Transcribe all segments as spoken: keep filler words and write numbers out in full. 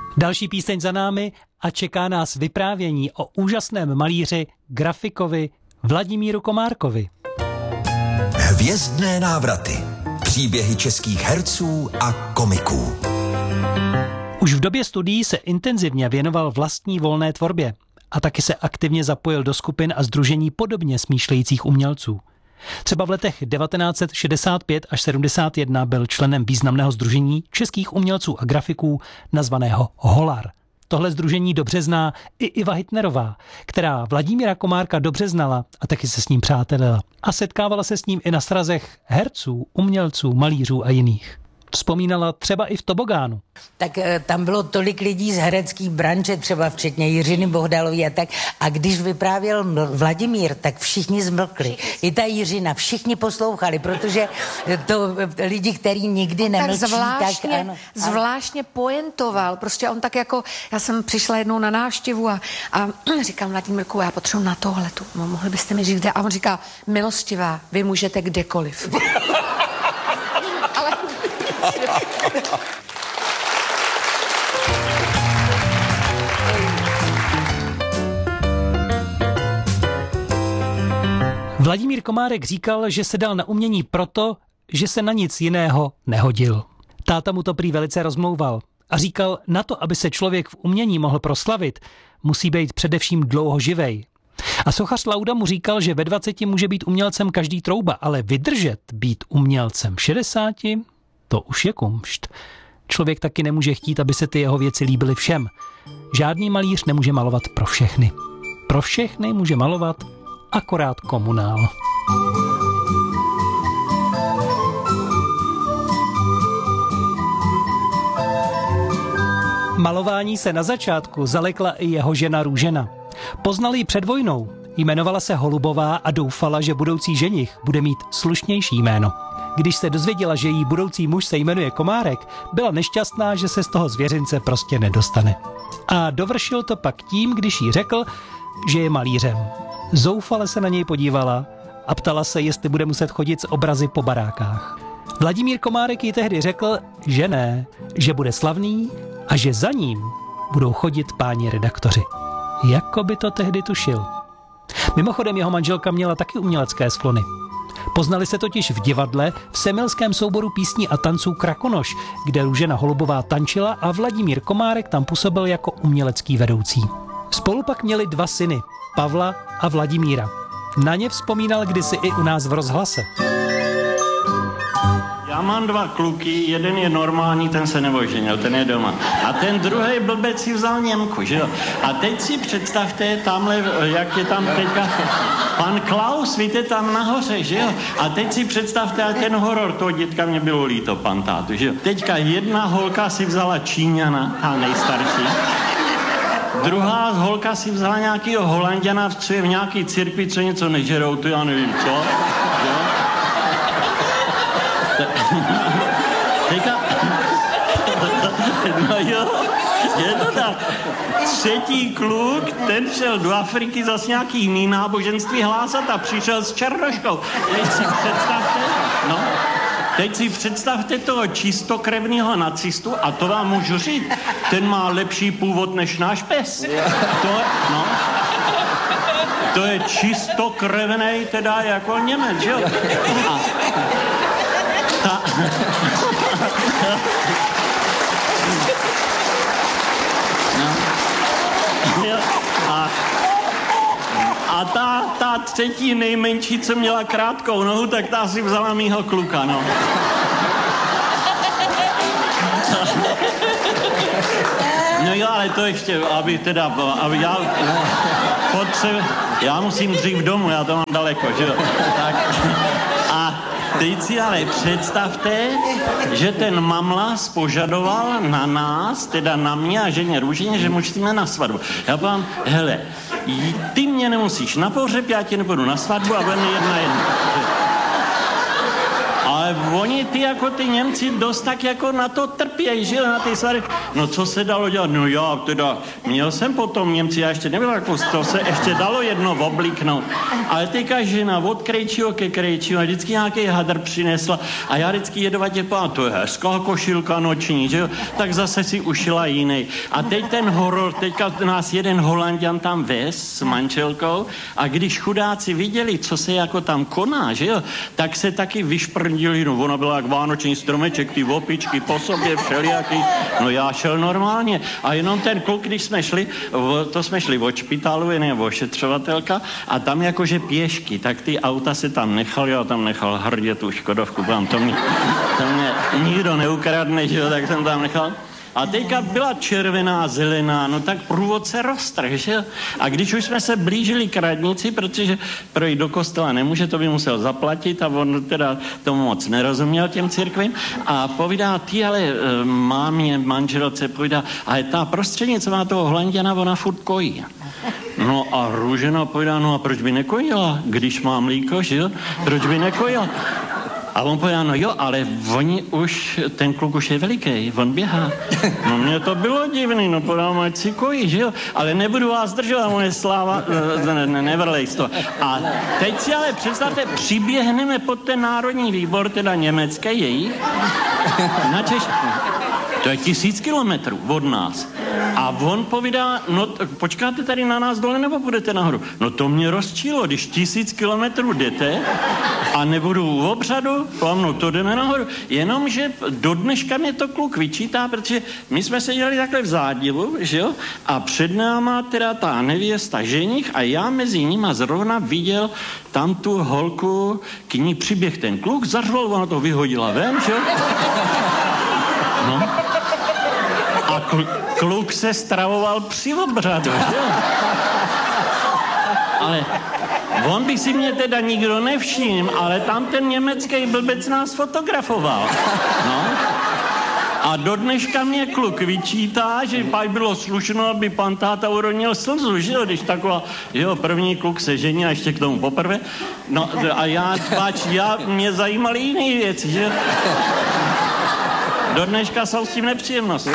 Další píseň za námi a čeká nás vyprávění o úžasném malíři, grafikovi Vladimíru Komárkovi. Hvězdné návraty. Příběhy českých herců a komiků. Už v době studií se intenzivně věnoval vlastní volné tvorbě a taky se aktivně zapojil do skupin a sdružení podobně smýšlejících umělců. Třeba v letech devatenáct set šedesát pět až sedmdesát jedna byl členem významného sdružení českých umělců a grafiků nazvaného Holar. Tohle sdružení dobře zná i Iva Hitnerová, která Vladimíra Komárka dobře znala a taky se s ním přátelila. A setkávala se s ním i na srazech herců, umělců, malířů a jiných. Vzpomínala třeba i v Tobogánu. Tak tam bylo tolik lidí z herecký branže, třeba včetně Jiřiny Bohdalový a tak. A když vyprávěl Vladimír, tak všichni zmlkli. I ta Jiřina, všichni poslouchali, protože to lidi, který nikdy nemlčí, tak zvláštně, tak ano, zvláštně poentoval. Prostě on tak jako, já jsem přišla jednou na návštěvu a, a říkám Vladimírku, já potřebuji na tohletu. No, mohli byste mi říct kde? A on říká, milostivá, vy můžete kdekoliv. Ale... Vladimír Komárek říkal, že se dal na umění proto, že se na nic jiného nehodil. Táta mu to prý velice rozmlouval a říkal, na to, aby se člověk v umění mohl proslavit, musí být především dlouho živej. A sochař Lauda mu říkal, že ve dvaceti může být umělcem každý trouba, ale vydržet být umělcem v šedesáti, to už je kumšt. Člověk taky nemůže chtít, aby se ty jeho věci líbily všem. Žádný malíř nemůže malovat pro všechny. Pro všechny může malovat akorát komunál. Malování se na začátku zalekla i jeho žena Růžena. Poznal ji před vojnou, jmenovala se Holubová a doufala, že budoucí ženich bude mít slušnější jméno. Když se dozvěděla, že jí budoucí muž se jmenuje Komárek, byla nešťastná, že se z toho zvěřince prostě nedostane. A dovršil to pak tím, když jí řekl, že je malířem. Zoufale se na něj podívala a ptala se, jestli bude muset chodit s obrazy po barákách. Vladimír Komárek jí tehdy řekl, že ne, že bude slavný a že za ním budou chodit páni redaktoři. Jako by to tehdy tušil. Mimochodem jeho manželka měla taky umělecké sklony. Poznali se totiž v divadle v semilském souboru písní a tanců Krakonoš, kde Růžena Holubová tančila a Vladimír Komárek tam působil jako umělecký vedoucí. Spolu pak měli dva syny, Pavla a Vladimíra. Na ně vzpomínal kdysi i u nás v rozhlase. Já mám dva kluky, jeden je normální, ten se neoženil, ten je doma. A ten druhý blbec si vzal Němku, že jo? A teď si představte tamhle, jak je tam teďka pan Klaus, víte, tam nahoře, že jo? A teď si představte, a ten horor toho dětka, mě bylo líto, pan tátu, že jo? Teďka jedna holka si vzala Číňana, ta nejstarší. Druhá holka si vzala nějakýho Holanďana, co je v nějaký církvi, co něco nežerou, to já nevím, co? Jo? Teďka... No jo, je to tak. Třetí kluk, ten šel do Afriky zas nějaký jiný náboženství hlásat a přišel s černoškou. Teď si představte, no, teď si představte toho čistokrevného nacistu a to vám můžu říct, ten má lepší původ než náš pes. To, no, to je čistokrevnej teda jako Němec, že jo? A, ta... No. A, a ta, ta třetí nejmenší, co měla krátkou nohu, tak ta si vzala mýho kluka, no. No jo, ale to ještě, aby teda, aby já potřebuji, já musím dřív domů, já to mám daleko, že jo. Tak, a teď si ale představte, že ten mamlas požadoval na nás, teda na mě a ženě Růžině, že musíme na svatbu. Já vám, hele, ty mě nemusíš na pohřeb, já tě nebudu na svatbu a budeme jedna jedna. Ale ale oni ty jako ty Němci dost tak jako na to trpějí, že na ty svary. No co se dalo dělat? No já teda, měl jsem potom Němci, já ještě nebyl jako, to se ještě dalo jedno oblíknout. Ale teďka žena od krejčího ke krejčího a vždycky nějaký hadr přinesla a já vždycky jedovatě pán, to je hezká košilka noční, že jo? Tak zase si ušila jiný. A teď ten horor, teďka nás jeden Holanďan tam vez s manželkou a když chudáci viděli, co se jako tam koná, že jo, tak se taky vyšprndili, no ona byla jak vánoční stromeček, ty opičky po sobě všelijaký, no já šel normálně a jenom ten kluk, když jsme šli, to jsme šli od špitálu, nebo ošetřovatelka a tam jakože pěšky, tak ty auta se tam nechali, já tam nechal hrdě tu Škodovku, tam to mě, to mě nikdo neukradne, že jo, tak jsem tam nechal. A teďka byla červená, zelená, no tak průvodce roztrh, že jo? A když už jsme se blížili k radnici, protože projít do kostela nemůže, to by musel zaplatit a on teda tomu moc nerozuměl těm církvím. A povídá, ty ale e, mámě, manželce, povídá, ale ta prostřednicová toho Holanděna, ona furt kojí. No a Růžena povídá, no a proč by nekojila, když má mlíko, že jo? Proč by nekojila? A on povedal, no jo, ale oni už, ten kluk už je veliký, on běhá. No mně to bylo divný, no podám, ať si kojí, že jo? Ale nebudu vás držet, on je sláva, ne, ne, nevrlej to. A teď si ale představte, přiběhneme pod ten národní výbor, teda německé jejich, na Češ... To je tisíc kilometrů od nás. A on povídá, no počkáte tady na nás dole, nebo budete nahoru? No to mě rozčílo, když tisíc kilometrů jdete a nebudu v obřadu, no to jdeme nahoru. Jenomže do dneška mě to kluk vyčítá, protože my jsme seděli takhle v zádivu, že jo? A před náma teda ta nevěsta ženich a já mezi nima zrovna viděl tam tu holku, k ní přiběh ten kluk, zařval, ona to vyhodila ven, že jo? No. A kl- kluk se stravoval při obřadu, že jo? Ale on by si mě teda nikdo nevšiml, ale tam ten německý blbec nás fotografoval. No. A do dneška mě kluk vyčítá, že pak bylo slušno, aby pan táta uronil slzu, že jo, když taková, jo, první kluk se žení a ještě k tomu poprvé. No a já, páč, já, mě zajímaly jiné věci, že jo? Do dneška jsou s tím nepříjemnosti.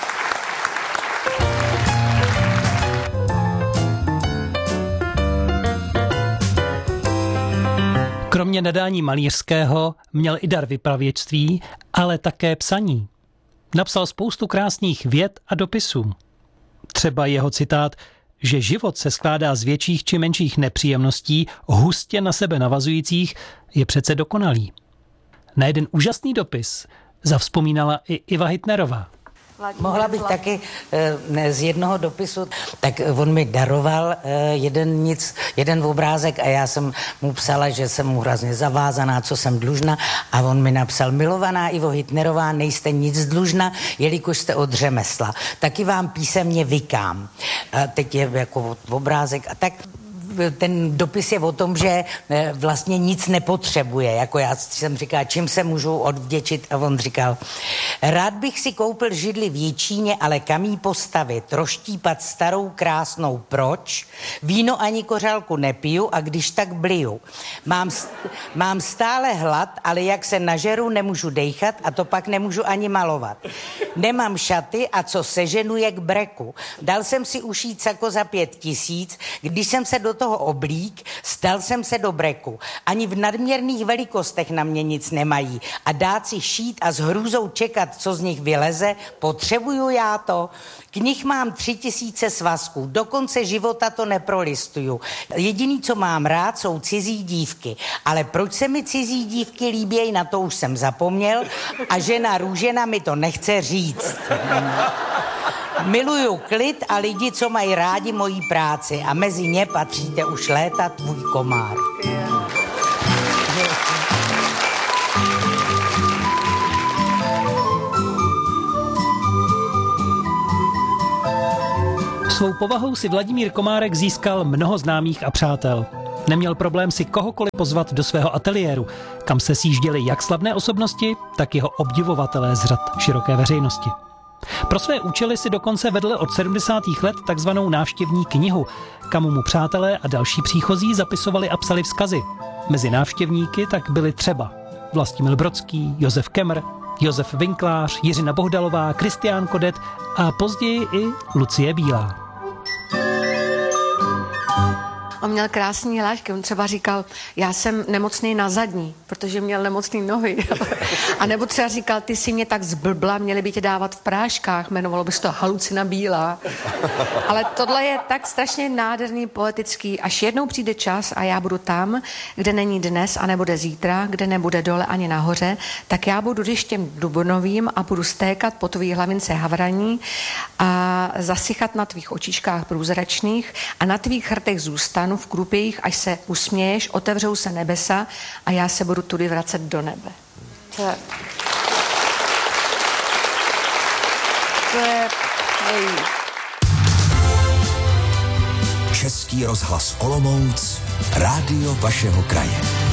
Kromě nadání malířského měl i dar vypravěčství, ale také psaní. Napsal spoustu krásných vět a dopisů. Třeba jeho citát, že život se skládá z větších či menších nepříjemností, hustě na sebe navazujících, je přece dokonalý. Na jeden úžasný dopis zavzpomínala i Iva Hitnerová. Mohla bych taky e, z jednoho dopisu, tak on mi daroval e, jeden, nic, jeden obrázek a já jsem mu psala, že jsem mu hrozně zavázaná, co jsem dlužna a on mi napsal, milovaná Ivo Hitnerová, nejste nic dlužna, jelikož jste od řemesla. Taky vám písemně vykám. A teď je jako obrázek a tak... Ten dopis je o tom, že vlastně nic nepotřebuje. Jako já jsem říkala, čím se můžu odvděčit? A on říkal, rád bych si koupil židli v Jičíně, ale kam jí postavit? Roštípat starou krásnou, proč? Víno ani kořálku nepiju a když tak bliju. Mám, mám stále hlad, ale jak se nažeru, nemůžu dejchat a to pak nemůžu ani malovat. Nemám šaty a co seženu je k breku. Dal jsem si ušít sako za pět tisíc, když jsem se do toho oblík, stal jsem se do breku. Ani v nadměrných velikostech na mě nic nemají. A dát si šít a s hrůzou čekat, co z nich vyleze, potřebuju já to. Knih mám tři tisíce svazků, do konce života to neprolistuju. Jediný, co mám rád, jsou cizí dívky. Ale proč se mi cizí dívky líbějí, na to už jsem zapomněl a žena Růžena mi to nechce říct. Miluju klid a lidi, co mají rádi mojí práci a mezi ně patříte už léta tvůj komár. Svou povahou si Vladimír Komárek získal mnoho známých a přátel. Neměl problém si kohokoliv pozvat do svého ateliéru, kam se sjížděli jak slavné osobnosti, tak jeho obdivovatelé z řad široké veřejnosti. Pro své účely si dokonce vedl od sedmdesátých let takzvanou návštěvní knihu, kam mu přátelé a další příchozí zapisovali a psali vzkazy. Mezi návštěvníky tak byli třeba Vlastimil Brodský, Josef Kemr, Josef Vinklář, Jiřina Bohdalová, Kristián Kodet a později i Lucie Bílá. On měl krásný hlášky, on třeba říkal, já jsem nemocný na zadní, protože měl nemocný nohy. A nebo třeba říkal, ty si mě tak zblbla, měli by tě dávat v práškách, jmenovalo by se to Halucina Bílá. Ale tohle je tak strašně nádherný, poetický, až jednou přijde čas a já budu tam, kde není dnes a nebude zítra, kde nebude dole ani nahoře, tak já budu lištěm dubnovým a budu stékat po tvý hlavince havraní a zasychat na tvých očičkách průzračných a na tvých chrtech zůstanu v krupějích, až se usměješ, otevřou se nebesa a já se budu tudy vracet do nebe. To je... To je... Hej. Český rozhlas Olomouc, rádio vašeho kraje.